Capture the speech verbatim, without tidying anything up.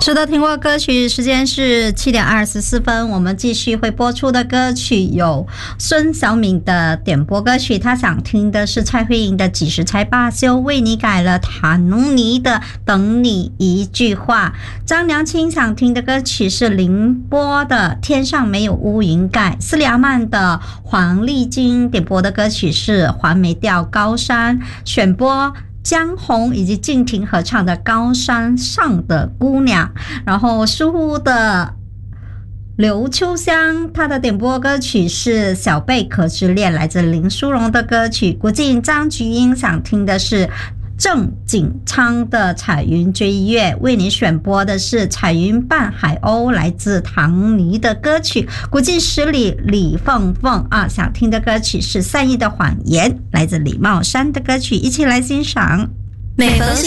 是的，听过歌曲时间是七点二十四分，我们继续会播出的歌曲有孙小敏的点播歌曲，他想听的是蔡慧颖的几时才罢休，为你改了唐尼的等你一句话，张良清想听的歌曲是凌波的天上没有乌云盖，斯里阿曼的黄丽晶点播的歌曲是黄梅调高山，选播江红以及静婷合唱的高山上的姑娘，然后疏忽的刘秋香她的点播歌曲是小贝壳之恋，来自林淑荣的歌曲。古晋张菊英想听的是郑景昌的彩云追月，为你选播的是彩云伴海鸥，来自唐尼的歌曲。古晋十里李凤凤啊，想听的歌曲是善意的谎言，来自李茂山的歌曲，一起来欣赏。 每逢